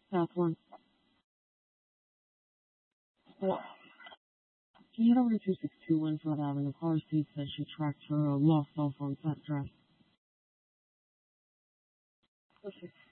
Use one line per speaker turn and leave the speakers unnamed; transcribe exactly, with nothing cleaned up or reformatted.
That one. But can you number two six two win for having a car seat that she tracked her uh, lost cell phone set address? Perfect.